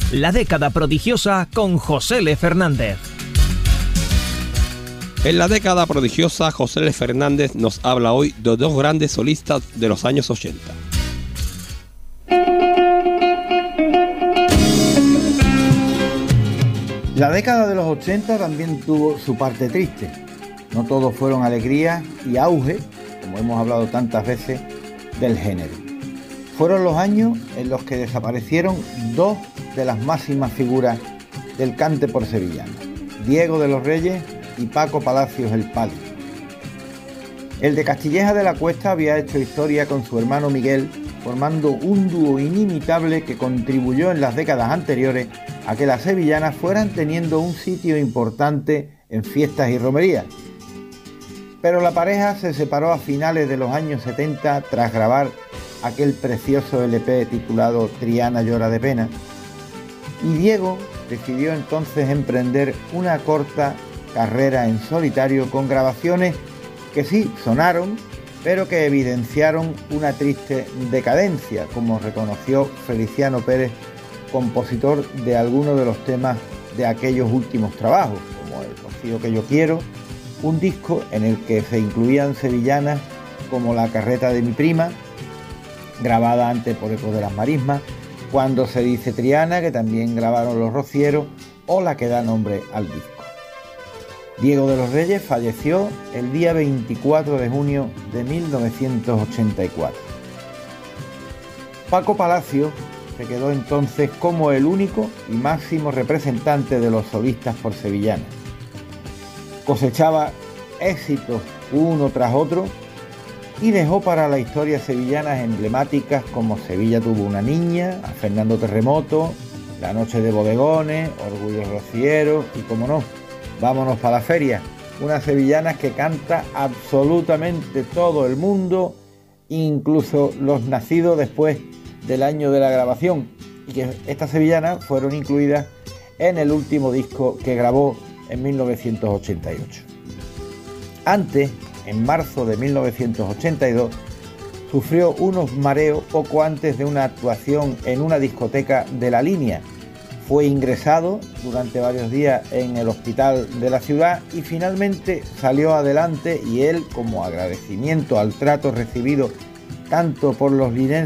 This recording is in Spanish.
La década prodigiosa con José L. Fernández. En la década prodigiosa, José L. Fernández nos habla hoy de dos grandes solistas de los años 80. La década de los 80 también tuvo su parte triste. No todos fueron alegría y auge, como hemos hablado tantas veces, del género. Fueron los años en los que desaparecieron dos de las máximas figuras del cante por sevillano, Diego de los Reyes y Paco Palacios el Pali. El de Castilleja de la Cuesta había hecho historia con su hermano Miguel, formando un dúo inimitable que contribuyó en las décadas anteriores a que las sevillanas fueran teniendo un sitio importante en fiestas y romerías. Pero la pareja se separó a finales de los años 70 tras grabar aquel precioso LP titulado Triana llora de pena, y Diego decidió entonces emprender una corta carrera en solitario con grabaciones que sí sonaron, pero que evidenciaron una triste decadencia, como reconoció Feliciano Pérez, compositor de algunos de los temas de aquellos últimos trabajos, como El Rocío que yo quiero, un disco en el que se incluían sevillanas como La carreta de mi prima, grabada antes por Eco de las Marismas, Cuando se dice Triana, que también grabaron los Rocieros, o la que da nombre al disco. Diego de los Reyes falleció el día 24 de junio de 1984. Paco Palacios se quedó entonces como el único y máximo representante de los solistas por sevillana. Cosechaba éxitos uno tras otro y dejó para la historia sevillanas emblemáticas como Sevilla tuvo una niña, a Fernando Terremoto, La noche de bodegones, Orgullo rociero y, como no, Vámonos para la feria, unas sevillanas que canta absolutamente todo el mundo, incluso los nacidos después del año de la grabación, y que estas sevillanas fueron incluidas en el último disco que grabó en 1988. Antes, en marzo de 1982, sufrió unos mareos poco antes de una actuación en una discoteca de La Línea. Fue ingresado durante varios días en el hospital de la ciudad y finalmente salió adelante, y él, como agradecimiento al trato recibido tanto por los linenses